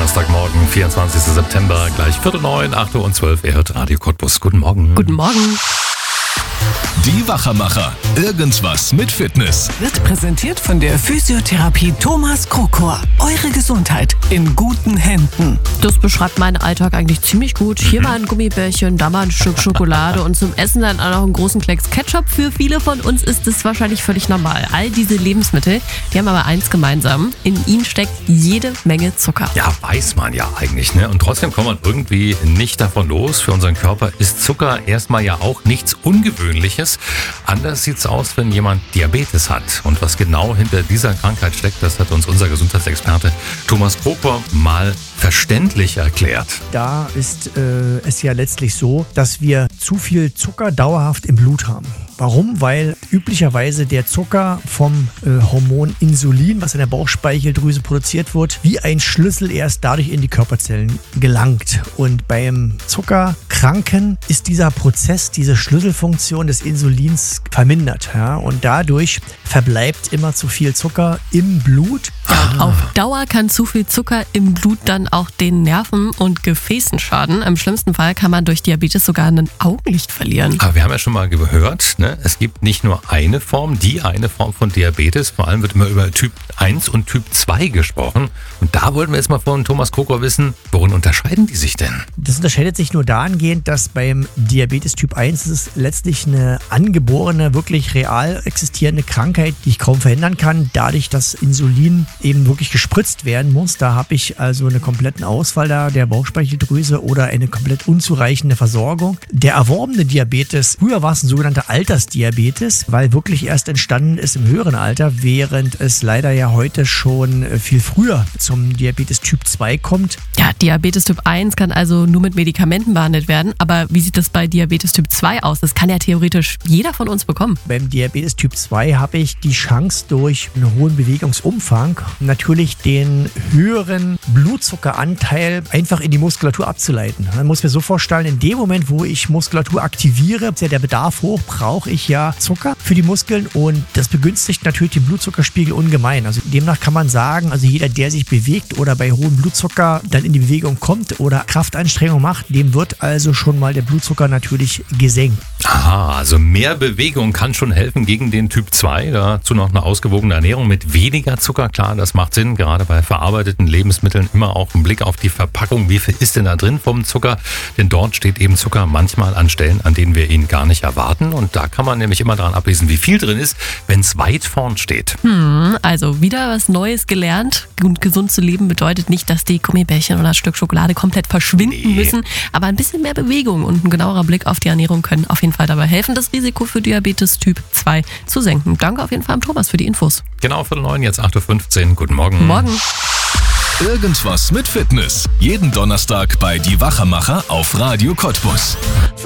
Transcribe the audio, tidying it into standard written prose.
Donnerstagmorgen, 24. September, gleich 8:45, 8:12 Uhr. Ihr hört Radio Cottbus. Guten Morgen. Guten Morgen. Die Wachermacher. Irgendwas mit Fitness. Wird präsentiert von der Physiotherapie Thomas Krokor. Eure Gesundheit in guten Händen. Das beschreibt meinen Alltag eigentlich ziemlich gut. Hier mal ein Gummibärchen, da mal ein Stück Schokolade und zum Essen dann auch noch einen großen Klecks Ketchup. Für viele von uns ist es wahrscheinlich völlig normal. All diese Lebensmittel, die haben aber eins gemeinsam. In ihnen steckt jede Menge Zucker. Ja, weiß man ja eigentlich, ne? Und trotzdem kommt man irgendwie nicht davon los. Für unseren Körper ist Zucker erstmal ja auch nichts Ungewöhnliches. Anders sieht's aus, wenn jemand Diabetes hat. Und was genau hinter dieser Krankheit steckt, das hat uns unser Gesundheitsexperte Thomas Krokor mal verständlich erklärt. Da ist es ja letztlich so, dass wir zu viel Zucker dauerhaft im Blut haben. Warum? Weil üblicherweise der Zucker vom Hormon Insulin, was in der Bauchspeicheldrüse produziert wird, wie ein Schlüssel erst dadurch in die Körperzellen gelangt. Und beim Zuckerkranken ist dieser Prozess, diese Schlüsselfunktion des Insulins vermindert. Ja? Und dadurch verbleibt immer zu viel Zucker im Blut. Ja, und auf Dauer kann zu viel Zucker im Blut dann auch den Nerven und Gefäßen schaden. Im schlimmsten Fall kann man durch Diabetes sogar ein Augenlicht verlieren. Aber wir haben ja schon mal gehört, ne? Es gibt nicht nur eine Form von Diabetes. Vor allem wird immer über Typ 1 und Typ 2 gesprochen. Und da wollten wir jetzt mal von Thomas Krokor wissen, worin unterscheiden die sich denn? Das unterscheidet sich nur dahingehend, dass beim Diabetes Typ 1 ist es letztlich eine angeborene, wirklich real existierende Krankheit, die ich kaum verhindern kann, dadurch, dass Insulin eben wirklich gespritzt werden muss. Da habe ich also einen kompletten Ausfall der Bauchspeicheldrüse oder eine komplett unzureichende Versorgung. Der erworbene Diabetes, früher war es ein sogenannter Altersdiabetes, weil wirklich erst entstanden ist im höheren Alter, während es leider ja heute schon viel früher zum Diabetes Typ 2 kommt. Ja, Diabetes Typ 1 kann also nur mit Medikamenten behandelt werden. Aber wie sieht das bei Diabetes Typ 2 aus? Das kann ja theoretisch jeder von uns bekommen. Beim Diabetes Typ 2 habe ich die Chance, durch einen hohen Bewegungsumfang natürlich den höheren Blutzuckeranteil einfach in die Muskulatur abzuleiten. Man muss mir so vorstellen, in dem Moment, wo ich Muskulatur aktiviere, ist ja der Bedarf hoch, brauche ich ja Zucker für die Muskeln und das begünstigt natürlich den Blutzuckerspiegel ungemein. Also demnach kann man sagen, also jeder, der sich bewegt oder bei hohem Blutzucker dann in die Bewegung kommt oder Kraftanstrengung macht, dem wird also schon mal der Blutzucker natürlich gesenkt. Aha, also mehr Bewegung kann schon helfen gegen den Typ 2. Dazu noch eine ausgewogene Ernährung mit weniger Zucker. Klar, das macht Sinn, gerade bei verarbeiteten Lebensmitteln immer auch ein Blick auf die Verpackung. Wie viel ist denn da drin vom Zucker? Denn dort steht eben Zucker manchmal an Stellen, an denen wir ihn gar nicht erwarten. Und da kann man nämlich immer daran ablesen, wie viel drin ist, wenn es weit vorn steht. Also wieder was Neues gelernt. Und gesund zu leben bedeutet nicht, dass die Gummibärchen oder ein Stück Schokolade komplett verschwinden müssen. Aber ein bisschen mehr Bewegung und ein genauerer Blick auf die Ernährung können auf jeden Fall dabei helfen, das Risiko für Diabetes Typ 2 zu senken. Danke auf jeden Fall an Thomas für die Infos. Genau, 8:45, jetzt 8:15 Uhr. Guten Morgen. Morgen. Irgendwas mit Fitness. Jeden Donnerstag bei Die Wachermacher auf Radio Cottbus.